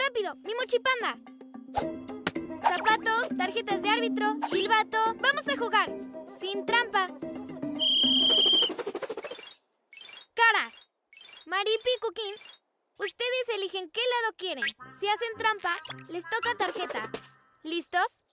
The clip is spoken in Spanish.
rápido! ¡Mi mochipanda! Zapatos, tarjetas de árbitro, silbato. ¡Vamos a jugar! Sin trampa. Cara. Maripi y Cuquín, ustedes eligen qué lado quieren. Si hacen trampa, les toca tarjeta. ¿Listos?